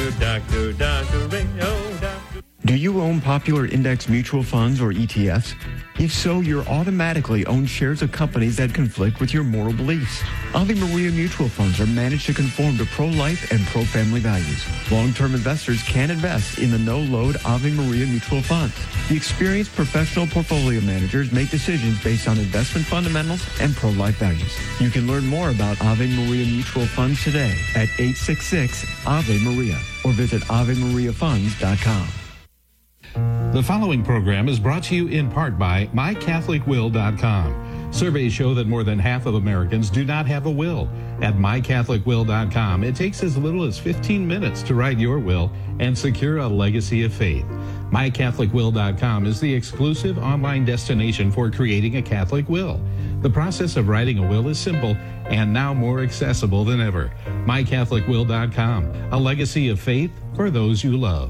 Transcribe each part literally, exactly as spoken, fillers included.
doctor, doctor, doctor Ray. Oh, doctor. Do you own popular index mutual funds or E T Fs? If so, you're automatically own shares of companies that conflict with your moral beliefs. Ave Maria mutual funds are managed to conform to pro-life and pro-family values. Long-term investors can invest in the no-load Ave Maria mutual funds. The experienced professional portfolio managers make decisions based on investment fundamentals and pro-life values. You can learn more about Ave Maria mutual funds today at eight six six Ave Maria or visit ave maria funds dot com. The following program is brought to you in part by my catholic will dot com. Surveys show that more than half of Americans do not have a will. At my catholic will dot com, it takes as little as fifteen minutes to write your will and secure a legacy of faith. my catholic will dot com is the exclusive online destination for creating a Catholic will. The process of writing a will is simple and now more accessible than ever. my catholic will dot com, a legacy of faith for those you love.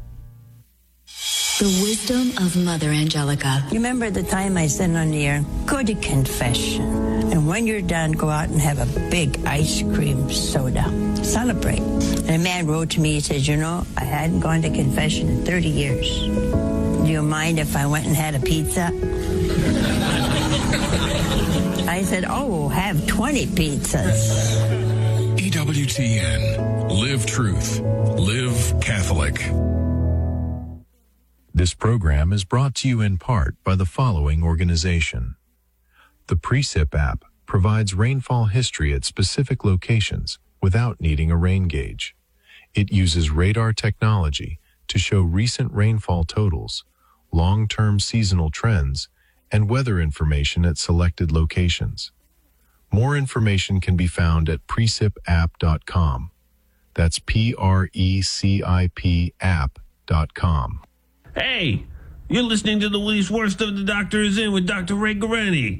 The wisdom of Mother Angelica. You remember the time I said on the air, go to confession. And when you're done, go out and have a big ice cream soda. Celebrate. And a man wrote to me, he says, you know, I hadn't gone to confession in thirty years. Do you mind if I went and had a pizza? I said, oh, we'll have twenty pizzas. E W T N. Live truth. Live Catholic. This program is brought to you in part by the following organization. The Precip app provides rainfall history at specific locations without needing a rain gauge. It uses radar technology to show recent rainfall totals, long-term seasonal trends, and weather information at selected locations. More information can be found at precip app dot com. That's P R E C I P app dot com. Hey, you're listening to the Willie's Worst of the Doctor is In with Doctor Ray Guarani.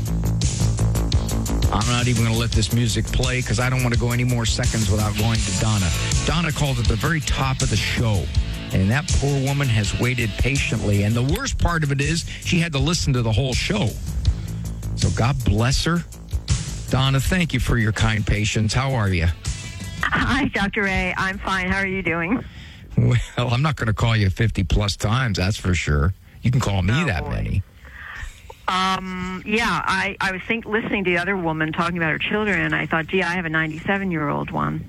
I'm not even going to let this music play because I don't want to go any more seconds without going to Donna. Donna called at the very top of the show, and that poor woman has waited patiently. And the worst part of it is she had to listen to the whole show. So God bless her. Donna, thank you for your kind patience. How are you? Hi, Doctor Ray. I'm fine. How are you doing? Well, I'm not going to call you fifty plus times, that's for sure. You can call me oh, that boy. many. Um, yeah, I, I was think, listening to the other woman talking about her children, and I thought, gee, I have a ninety-seven-year-old one.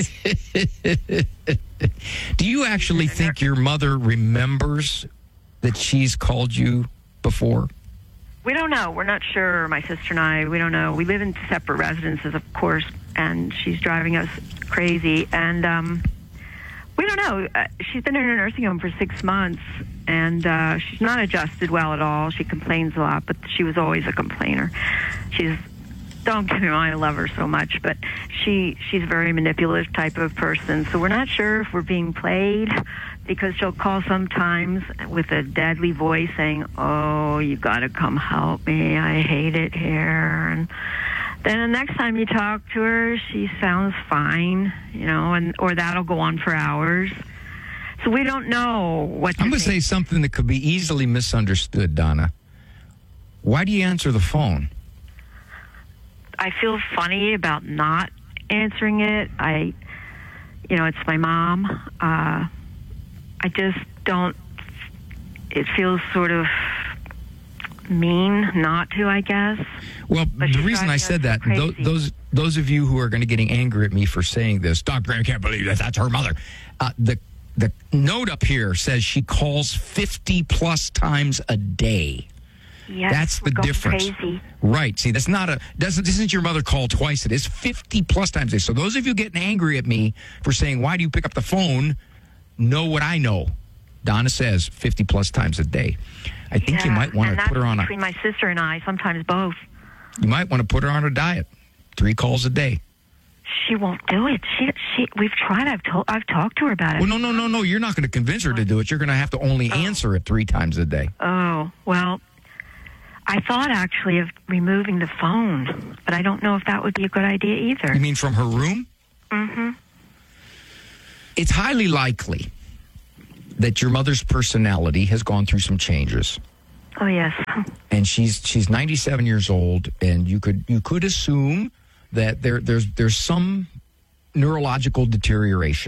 Do you actually think your mother remembers that she's called you before? We don't know. We're not sure, my sister and I. We don't know. We live in separate residences, of course, and she's driving us crazy, and... um. We don't know. Uh, she's been in a nursing home for six months, and uh, she's not adjusted well at all. She complains a lot, but she was always a complainer. She's, don't get me wrong, I love her so much, but she she's a very manipulative type of person. So we're not sure if we're being played, because she'll call sometimes with a deadly voice saying, oh, you got to come help me. I hate it here. And then the next time you talk to her, she sounds fine, you know, and or that'll go on for hours. So we don't know what to I'm going to say something that could be easily misunderstood, Donna. Why do you answer the phone? I feel funny about not answering it. I, you know, it's my mom. Uh, I just don't, it feels sort of mean not to, I guess. Well, the reason I said that, those, those those of you who are going to getting angry at me for saying this, Doctor, I can't believe that that's her mother. Uh, the the note up here says she calls fifty plus times a day. Yes, that's the difference. Crazy. Right. See, that's not a doesn't isn't your mother call twice a day. It's fifty plus times a day. So those of you getting angry at me for saying, why do you pick up the phone? Know what I know. Donna says fifty plus times a day. I think yeah, you might want and to put her on between a... between my sister and I, sometimes both. You might want to put her on a diet. Three calls a day. She won't do it. She, she, we've tried. I've told, I've talked to her about it. Well, no, no, no, no. You're not going to convince her to do it. You're going to have to only oh. answer it three times a day. Oh, well, I thought actually of removing the phone, but I don't know if that would be a good idea either. You mean from her room? Mm-hmm. It's highly likely that your mother's personality has gone through some changes. Oh, yes. And she's she's ninety-seven years old, and you could you could assume that there there's there's some neurological deterioration.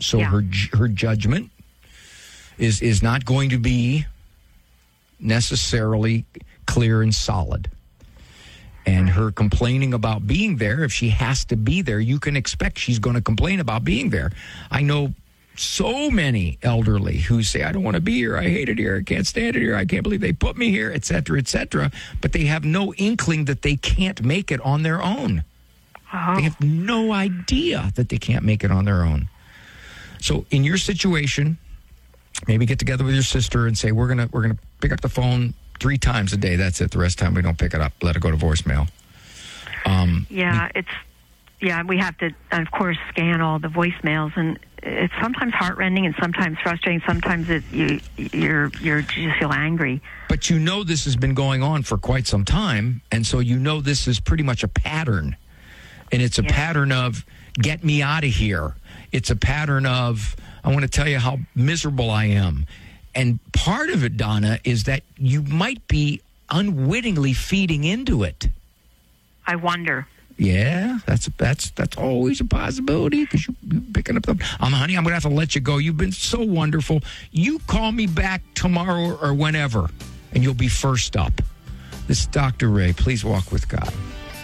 So Yeah. her her judgment is is not going to be necessarily clear and solid. And her complaining about being there, if she has to be there, you can expect she's going to complain about being there. I know so many elderly who say, I don't want to be here. I hate it here. I can't stand it here. I can't believe they put me here, et cetera, et cetera. But they have no inkling that they can't make it on their own. Oh. They have no idea that they can't make it on their own. So in your situation, maybe get together with your sister and say, we're going to we're going to pick up the phone three times a day. That's it. The rest of the time we don't pick it up. Let it go to voicemail. Um, Yeah, it's yeah. We have to, of course, scan all the voicemails, and it's sometimes heartrending and sometimes frustrating. Sometimes it you you're you're you just feel angry. But you know this has been going on for quite some time, and so you know this is pretty much a pattern, and it's a Yeah. pattern of get me out of here. It's a pattern of I want to tell you how miserable I am. And part of it, Donna, is that you might be unwittingly feeding into it. I wonder. Yeah, that's that's that's always a possibility because you, you're picking up the. Um, honey, I'm going to have to let you go. You've been so wonderful. You call me back tomorrow or whenever, and you'll be first up. This is Doctor Ray. Please walk with God.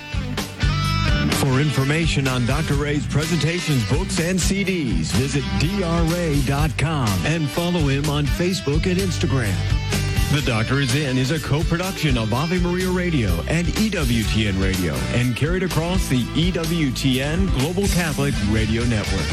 For information on Doctor Ray's presentations, books, and C Ds, visit D R ray dot com and follow him on Facebook and Instagram. The Doctor Is In is a co-production of Ave Maria Radio and E W T N Radio and carried across the E W T N Global Catholic Radio Network.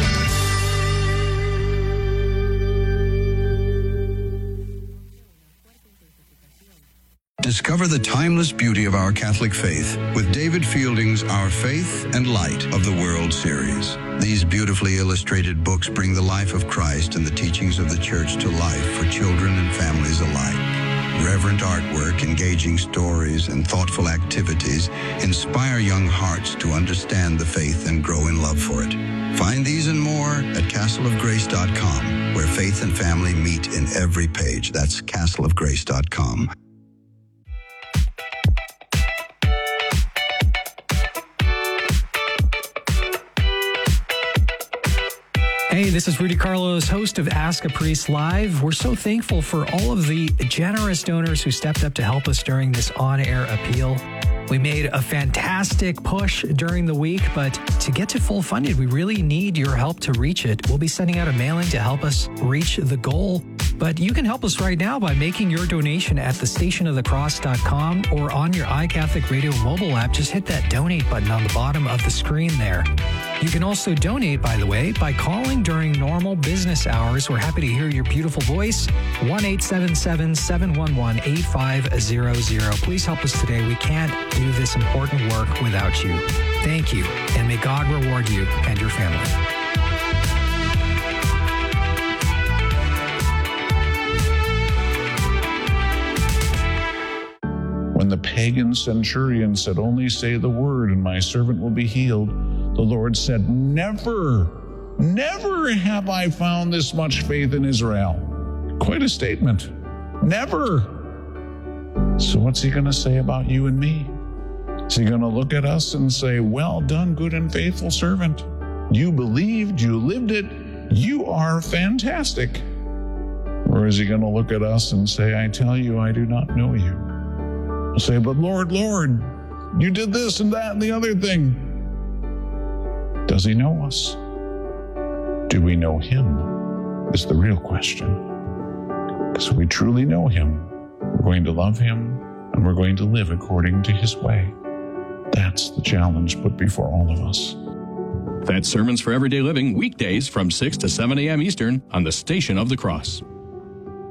Discover the timeless beauty of our Catholic faith with David Fielding's Our Faith and Light of the World series. These beautifully illustrated books bring the life of Christ and the teachings of the Church to life for children and families alike. Reverent artwork, engaging stories, and thoughtful activities inspire young hearts to understand the faith and grow in love for it. Find these and more at castle of grace dot com, where faith and family meet in every page. That's castle of grace dot com. Hey, this is Rudy Carlos, host of Ask a Priest Live. We're so thankful for all of the generous donors who stepped up to help us during this on-air appeal. We made a fantastic push during the week, but to get to full funded, we really need your help to reach it. We'll be sending out a mailing to help us reach the goal. But you can help us right now by making your donation at the station of the cross dot com or on your iCatholic Radio mobile app. Just hit that donate button on the bottom of the screen there. You can also donate, by the way, by calling during normal business hours. We're happy to hear your beautiful voice. one eight seven seven, seven one one, eight five zero zero. Please help us today. We can't do this important work without you. Thank you, and may God reward you and your family. When the pagan centurion said, only say the word and my servant will be healed, the Lord said, never, never have I found this much faith in Israel. Quite a statement. Never. So what's he going to say about you and me? Is he going to look at us and say, well done, good and faithful servant. You believed, you lived it, you are fantastic. Or is he going to look at us and say, I tell you, I do not know you. I'll say, but Lord, Lord, you did this and that and the other thing. Does he know us? Do we know him? Is the real question. Because if we truly know him, we're going to love him and we're going to live according to his way. That's the challenge put before all of us. That's Sermons for Everyday Living, weekdays from six to seven a.m. Eastern on the Station of the Cross.